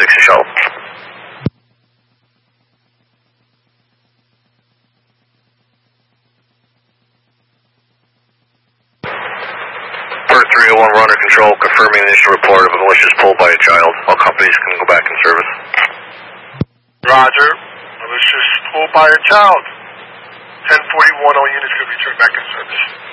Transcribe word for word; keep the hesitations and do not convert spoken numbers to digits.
sixty shuttle. three oh one runner control, confirming initial report of a malicious pull by a child. All companies can go back in service. Roger. Malicious pull by a child. ten forty-one, all units can return back in service.